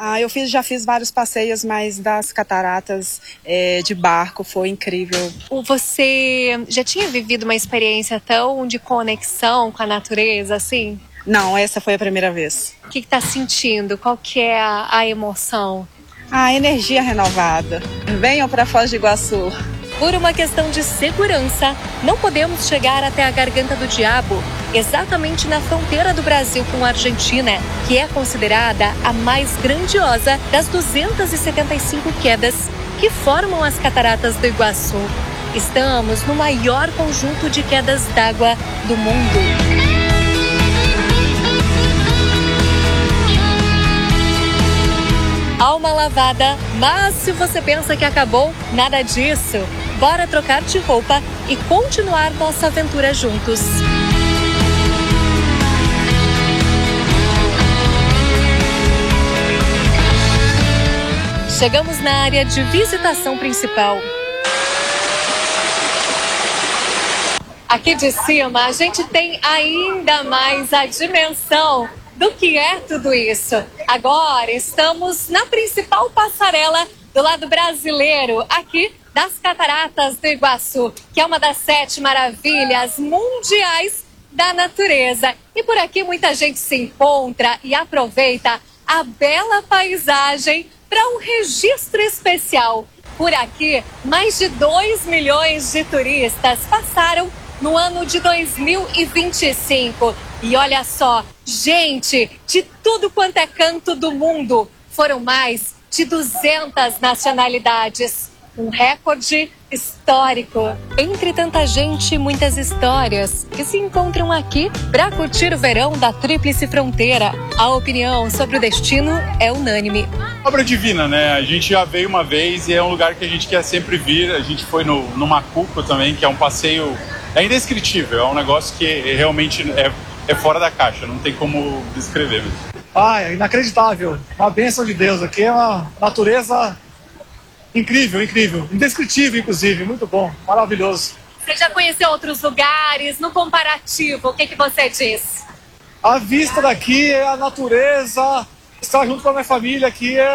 Já fiz vários passeios, mas das cataratas de barco foi incrível. Você já tinha vivido uma experiência tão de conexão com a natureza, assim? Não, essa foi a primeira vez. O que está sentindo? Qual que é a emoção? A energia renovada. Venham para Foz do Iguaçu. Por uma questão de segurança, não podemos chegar até a Garganta do Diabo, exatamente na fronteira do Brasil com a Argentina, que é considerada a mais grandiosa das 275 quedas que formam as Cataratas do Iguaçu. Estamos no maior conjunto de quedas d'água do mundo. Alma lavada, mas se você pensa que acabou, nada disso. Bora trocar de roupa e continuar nossa aventura juntos. Chegamos na área de visitação principal. Aqui de cima a gente tem ainda mais a dimensão do que é tudo isso. Agora estamos na principal passarela do lado brasileiro, aqui das Cataratas do Iguaçu, que é uma das 7 maravilhas mundiais da natureza. E por aqui muita gente se encontra e aproveita a bela paisagem para um registro especial. Por aqui, mais de 2 milhões de turistas passaram no ano de 2025. E olha só, gente de tudo quanto é canto do mundo. Foram mais de 200 nacionalidades. Um recorde histórico. Entre tanta gente, muitas histórias que se encontram aqui para curtir o verão da Tríplice Fronteira. A opinião sobre o destino é unânime. Obra divina, né? A gente já veio uma vez e é um lugar que a gente quer sempre vir. A gente foi no Macuco também, que é um passeio indescritível. É um negócio que realmente é fora da caixa, não tem como descrever mesmo. É inacreditável. Uma bênção de Deus. Aqui é uma natureza incrível, incrível. Indescritível, inclusive. Muito bom, maravilhoso. Você já conheceu outros lugares? No comparativo, o que você diz? A vista daqui, a natureza, estar junto com a minha família aqui